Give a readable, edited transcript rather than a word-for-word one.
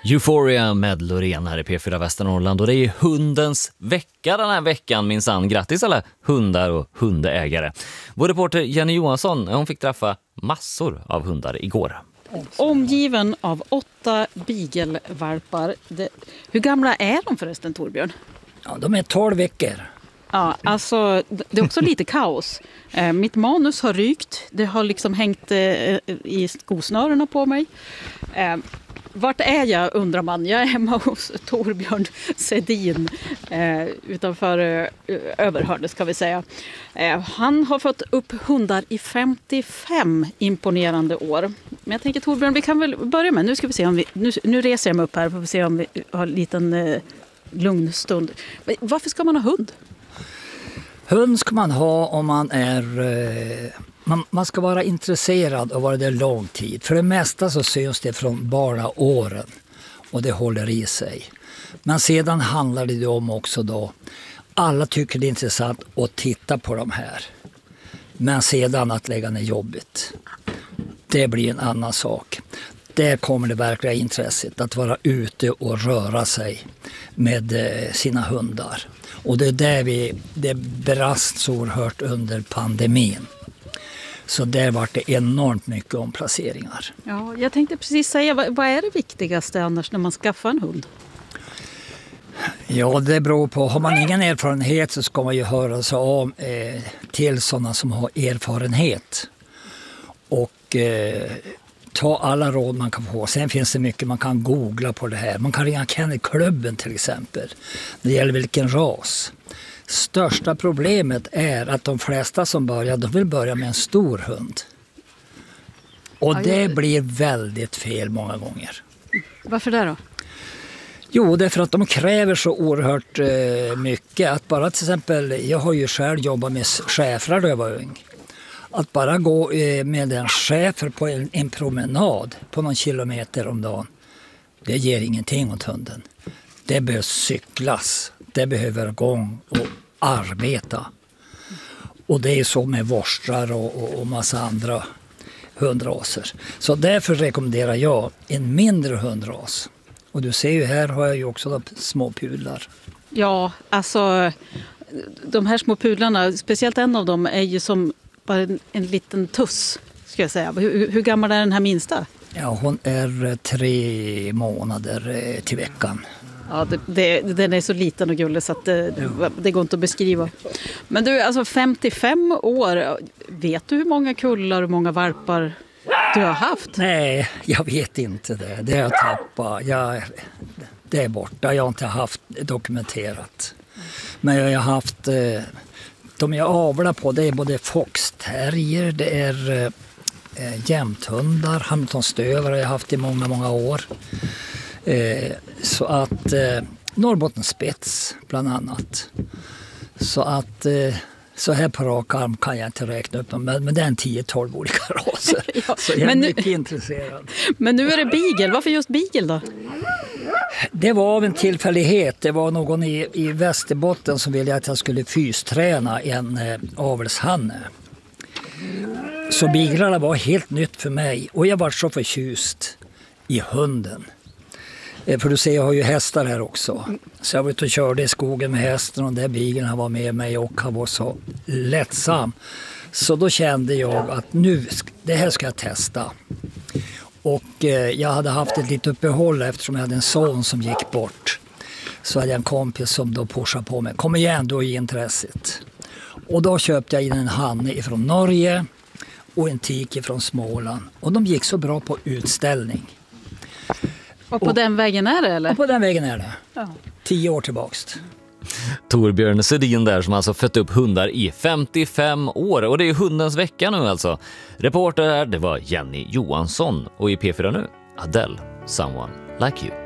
Euphoria med Loreen här i P4 Västernorrland, och det är hundens vecka den här veckan, minsann. Grattis alla hundar och hundägare. Vår reporter Jenny Johansson, hon fick träffa massor av hundar igår. Omgiven av 8 beagle-valpar. Hur gamla är de förresten, Torbjörn? Ja, de är 12 veckor. Ja, alltså det är också lite kaos. Mitt manus har rykt. Det har liksom hängt i skosnörena på mig. Vart är jag, undrar man? Jag är hemma hos Torbjörn Sedin utanför Överhörde, ska vi säga. Han har fått upp hundar i 55 imponerande år. Men jag tänker, Torbjörn, vi kan väl börja med. Nu ska vi se om nu reser jag mig upp här för att se om vi har en liten lugn stund. Varför ska man ha hund? Hund ska man ha om man är... Man ska vara intresserad och vara där lång tid. För det mesta så syns det från barnaåren och det håller i sig. Men sedan handlar det om också då, alla tycker det är intressant att titta på de här. Men sedan att lägga ner jobbet, det blir en annan sak. Där kommer det verkliga intresset, att vara ute och röra sig med sina hundar. Och det är där det brast så oerhört under pandemin. Så där var det enormt mycket omplaceringar. Ja, jag tänkte precis säga, vad är det viktigaste annars när man skaffar en hund? Ja, det beror på. Har man ingen erfarenhet så ska man ju höra sig om till sådana som har erfarenhet. Och ta alla råd man kan få. Sen finns det mycket man kan googla på det här. Man kan ringa Kennelklubben till exempel. Det gäller vilken ras. Största problemet är att de flesta som börjar, de vill börja med en stor hund. Och det blir väldigt fel många gånger. Varför det då? Jo, det är för att de kräver så oerhört mycket. Att bara till exempel, jag har ju själv jobbat med schäfrar då jag var ung. Att bara gå med en schäfer på en promenad på någon kilometer om dagen, det ger ingenting åt hunden. Det behövs cyklas. Det behöver gång och arbeta. Och det är så med vorstrar och massa andra hundraser. Så därför rekommenderar jag en mindre hundras. Och du ser ju här har jag ju också små pudlar. Ja, alltså de här små pudlarna, speciellt en av dem är ju som bara en liten tuss, ska jag säga. Hur gammal är den här minsta? Ja, hon är 3 månader till veckan. Ja, den är så liten och gullig så att det går inte att beskriva. Men du, alltså 55 år, vet du hur många kullar och många valpar du har haft? Nej, jag vet inte det. Det har jag tappat. Det är borta. Jag har inte haft dokumenterat. Men jag har haft... De jag avlar på, det är både foxterrier, det är jämthundar, hamiltonstövare har jag haft i många, många år. Så att Norrbottenspets bland annat. Så att så här på rak arm kan jag inte räkna upp dem, men det är en 10-12 olika raser. Ja, så jag är mycket intresserad. Men nu är det beagle. Varför just beagle då? Det var av en tillfällighet. Det var någon i Västerbotten som ville att jag skulle fysträna en avelshanne. Så beaglarna var helt nytt för mig och jag var så förtjust i hunden. För du ser, jag har ju hästar här också. Så jag var ute och körde i skogen med hästen och där beaglen var med mig och han var så lättsam. Så då kände jag att det här ska jag testa. Och jag hade haft ett litet uppehåll eftersom jag hade en son som gick bort. Så hade jag en kompis som då pushade på mig. Kom igen då i intresset. Och då köpte jag in en hanne från Norge och en tik från Småland. Och de gick så bra på utställning. Och på den vägen är det, eller? Och på den vägen är det. Ja. 10 år tillbaks. Torbjörn Sedin där som alltså fött upp hundar i 55 år. Och det är hundens vecka nu alltså. Reporter här, det var Jenny Johansson. Och i P4 nu, Adele, Someone Like You.